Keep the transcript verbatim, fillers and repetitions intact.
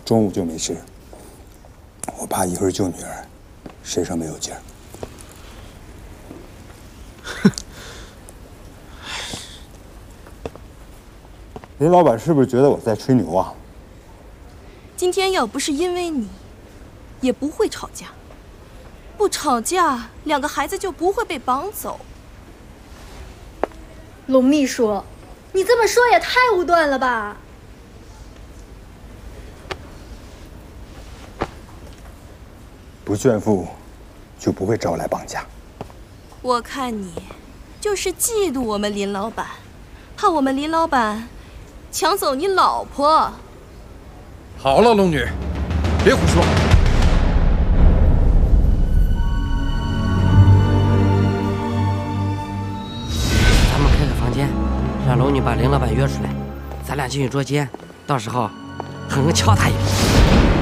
中午就没吃。我爸一会儿救女儿，身上没有劲儿。哼！林老板是不是觉得我在吹牛啊？ 今天要不是因为你，也不会吵架。不吵架，两个孩子就不会被绑走。 龙秘书，你这么说也太武断了吧？ 不炫富，就不会招来绑架。 我看你就是嫉妒我们林老板，怕我们林老板抢走你老婆。 好了，龙女，别胡说。 咱们开个房间，让龙女把林老板约出来，咱俩进去捉奸，到时候狠狠敲他一顿。